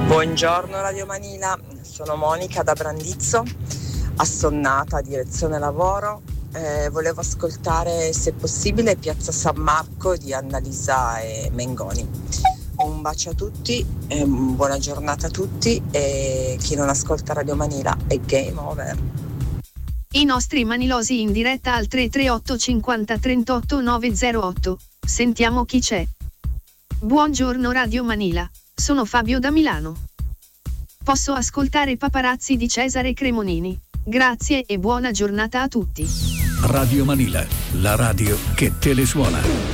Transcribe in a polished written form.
Buongiorno Radio Manila, sono Monica da Brandizzo, assonnata, direzione lavoro. Volevo ascoltare, se possibile, Piazza San Marco di Annalisa e Mengoni. Un bacio a tutti, buona giornata a tutti, e chi non ascolta Radio Manila è game over. I nostri manilosi in diretta al 338 50 38 908. Sentiamo chi c'è. Buongiorno Radio Manila, sono Fabio da Milano. Posso ascoltare Paparazzi di Cesare Cremonini? Grazie e buona giornata a tutti. Radio Manila, la radio che te le suona.